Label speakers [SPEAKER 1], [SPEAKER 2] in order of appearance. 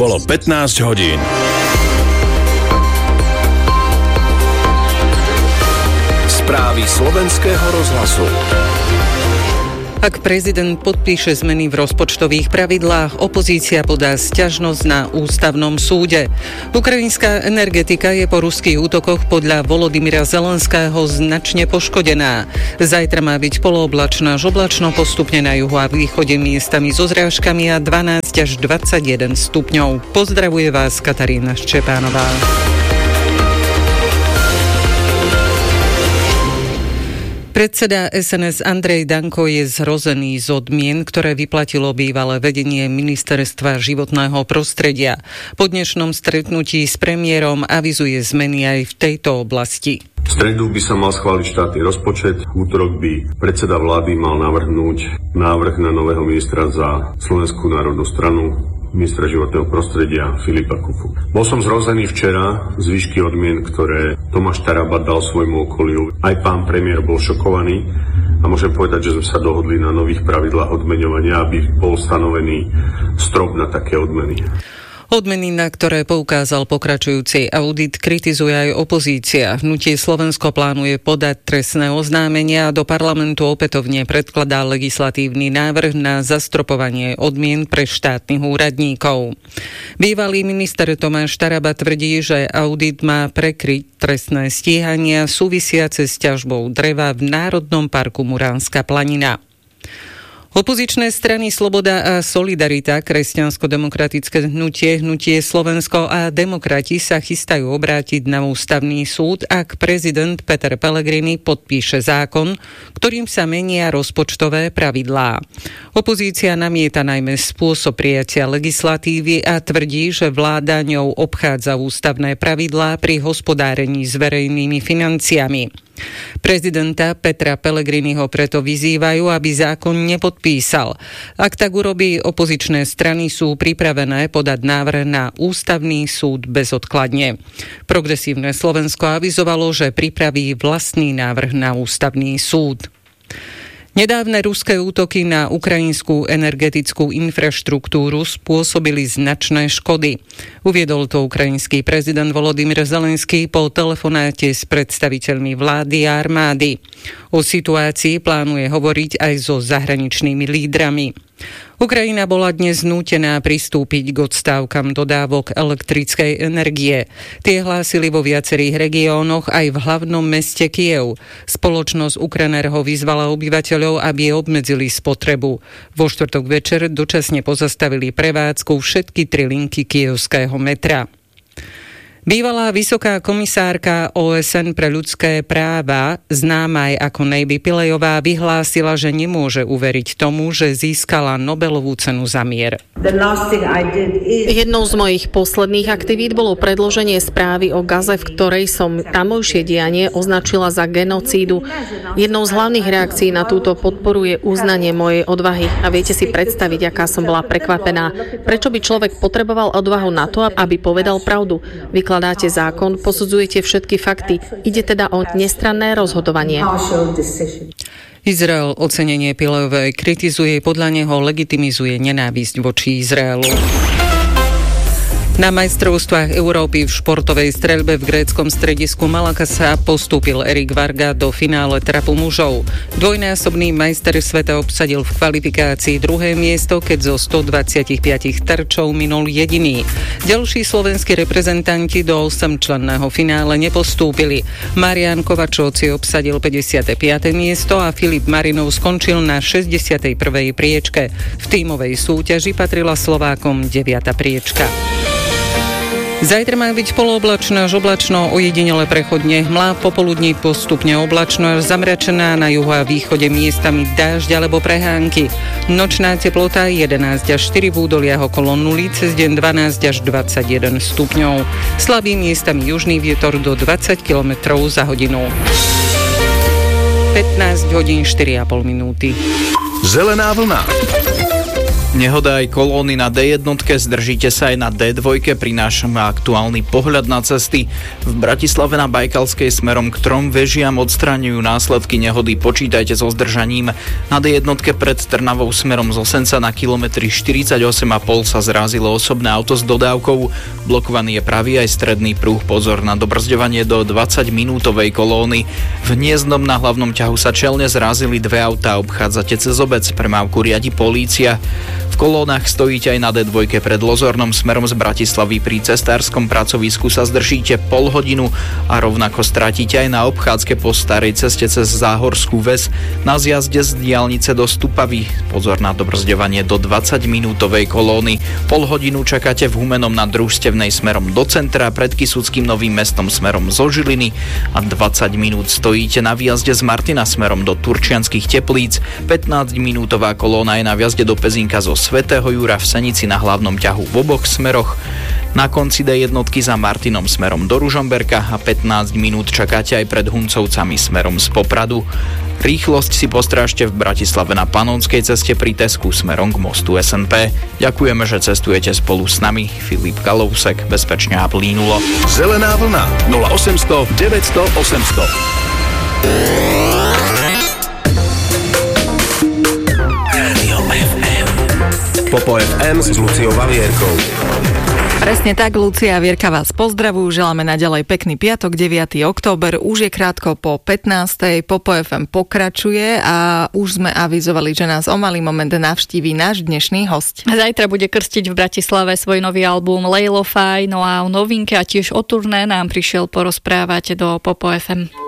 [SPEAKER 1] Bolo 15 hodín. Správy slovenského rozhlasu.
[SPEAKER 2] Ak prezident podpíše zmeny v rozpočtových pravidlách, opozícia podá sťažnosť na ústavnom súde. Ukrajinská energetika je po ruských útokoch podľa Volodymyra Zelenského značne poškodená. Zajtra má byť polooblačno až oblačno, postupne na juhu a východe miestami so zrážkami a 12 až 21 stupňov. Pozdravuje vás Katarína Ščepánová. Predseda SNS Andrej Danko je zhrozený z odmien, ktoré vyplatilo bývalé vedenie Ministerstva životného prostredia. Po dnešnom stretnutí s premiérom avizuje zmeny aj v tejto oblasti.
[SPEAKER 3] V stredu by sa mal schváliť štátny rozpočet, v útorok by predseda vlády mal navrhnúť návrh na nového ministra za Slovenskú národnú stranu, ministra životného prostredia Filipa Kufu. Bol som zhrozený včera z výšky odmien, ktoré Tomáš Taraba dal svojmu okoliu. Aj pán premiér bol šokovaný a môžem povedať, že sme sa dohodli na nových pravidlách odmeňovania, aby bol stanovený strop na také odmeny.
[SPEAKER 2] Odmeny, na ktoré poukázal pokračujúci audit, kritizuje aj opozícia. Hnutie Slovensko plánuje podať trestné oznámenia a do parlamentu opätovne predkladá legislatívny návrh na zastropovanie odmien pre štátnych úradníkov. Bývalý minister Tomáš Taraba tvrdí, že audit má prekryť trestné stíhania súvisiace s ťažbou dreva v Národnom parku Muránska planina. Opozičné strany Sloboda a Solidarita, Kresťansko-demokratické hnutie Slovensko a Demokrati sa chystajú obrátiť na ústavný súd, ak prezident Peter Pellegrini podpíše zákon, ktorým sa menia rozpočtové pravidlá. Opozícia namieta najmä spôsob prijatia legislatívy a tvrdí, že vláda ňou obchádza ústavné pravidlá pri hospodárení s verejnými financiami. Prezidenta Petra Pellegriniho preto vyzývajú, aby zákon nepodpísal. Ak tak urobí, opozičné strany sú pripravené podať návrh na ústavný súd bezodkladne. Progresívne Slovensko avizovalo, že pripraví vlastný návrh na ústavný súd. Nedávne ruské útoky na ukrajinskú energetickú infraštruktúru spôsobili značné škody. Uviedol to ukrajinský prezident Volodymyr Zelenský po telefonáte s predstaviteľmi vlády a armády. O situácii plánuje hovoriť aj so zahraničnými lídrami. Ukrajina bola dnes nútená pristúpiť k odstávkam dodávok elektrickej energie. Tie hlásili vo viacerých regiónoch aj v hlavnom meste Kyjev. Spoločnosť Ukrenerho vyzvala obyvateľov, aby obmedzili spotrebu. Vo štvrtok večer dočasne pozastavili prevádzku všetky 3 linky kyjevského metra. Bývalá vysoká komisárka OSN pre ľudské práva, známa aj ako Navy Pilleyová, vyhlásila, že nemôže uveriť tomu, že získala Nobelovú cenu za mier.
[SPEAKER 4] Jednou z mojich posledných aktivít bolo predloženie správy o Gaze, v ktorej som tamojšie dianie označila za genocídu. Jednou z hlavných reakcií na túto podporu je uznanie mojej odvahy. A viete si predstaviť, aká som bola prekvapená. Prečo by človek potreboval odvahu na to, aby povedal pravdu? Vykladáte zákon, posudzujete všetky fakty. Ide teda o nestranné rozhodovanie.
[SPEAKER 2] Izrael ocenenie Pilleyovej kritizuje, podľa neho legitimizuje nenávisť voči Izraelu. Na majstrovstvách Európy v športovej streľbe v gréckom stredisku Malakasa postúpil Erik Varga do finále trapu mužov. Dvojnásobný majster sveta obsadil v kvalifikácii 2. miesto, keď zo 125 terčov minul jediný. Ďalší slovenskí reprezentanti do 8-členného finále nepostúpili. Marián Kovačovci obsadil 55. miesto a Filip Marinov skončil na 61. priečke. V tímovej súťaži patrila Slovákom 9. priečka. Zajtra má byť polooblačno až oblačno, ojedinele prechodne hmla, popoludní postupne oblačno až zamračená, na juhu a východe miestami dážď alebo prehánky. Nočná teplota 11 až 4 v údoliach okolo 0, cez deň 12 až 21 stupňov. Slabý miestami južný vietor do 20 km za hodinu. 15 hodín 4,5 minúty.
[SPEAKER 1] Zelená vlna.
[SPEAKER 5] Nehoda aj kolóny na D1, zdržíte sa aj na D2, prinášame aktuálny pohľad na cesty. V Bratislave na Bajkalskej smerom k 3 vežiam odstraňujú následky nehody, počítajte so zdržaním. Na D1 pred Trnavou smerom z Osenca na kilometri 48,5 sa zrazilo osobné auto s dodávkou. Blokovaný je pravý aj stredný pruh, pozor na dobrzďovanie do 20-minútovej kolóny. V Hniezdnom na hlavnom ťahu sa čelne zrazili 2 autá, obchádzate cez obec, premávku riadi polícia. V kolónach stojíte aj na D2 pred Lozornom smerom z Bratislavy. Pri cestárskom pracovisku sa zdržíte pol hodinu a rovnako stratíte aj na obchádzke po starej ceste cez Záhorskú ves. Na zjazde z diaľnice do Stupavy pozor na dobrzďovanie do 20-minútovej kolóny. Pol hodinu čakáte v Humennom na Družstevnej smerom do centra, pred Kysuckým Novým Mestom smerom zo Žiliny a 20 minút stojíte na výjazde z Martina smerom do Turčianskych Teplíc. 15-minútová kolóna je na výjazde do Pezínka zo Svätého Jura v Senici na hlavnom ťahu v oboch smeroch. Na konci D1 za Martinom smerom do Ružomberka a 15 minút čakáte aj pred Huncovcami smerom z Popradu. Rýchlosť si postrážte v Bratislave na Panonskej ceste pri Tesku smerom k mostu SNP. Ďakujeme, že cestujete spolu s nami. Filip Kalousek, bezpečne a plínulo.
[SPEAKER 1] Zelená vlna 0800 900 800. Popo FM s Luciou Vavierkou.
[SPEAKER 6] Presne tak, Lucia a Vierka vás pozdravujú, želáme naďalej pekný piatok, 9. október, už je krátko po 15. Popo FM pokračuje a už sme avizovali, že nás o malý moment navštíví náš dnešný hosť.
[SPEAKER 7] Zajtra bude krstiť v Bratislave svoj nový album Lejlo Faj, no a o novinke a tiež o turné nám prišiel porozprávať do Popo FM.